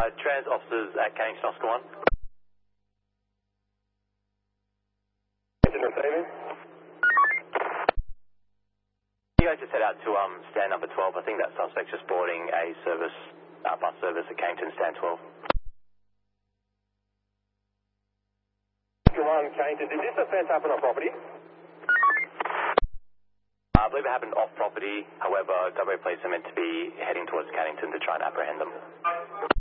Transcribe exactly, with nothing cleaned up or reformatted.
Uh, trans officers at Cannington, Oscar one. You guys just head out to um, stand number twelve. I think that suspect's just boarding a service, uh, bus service at Cannington, stand twelve. one, Cannington, did this offence happen on property? I believe it happened off property. However, W A police are meant to be heading towards Cannington to try and apprehend them.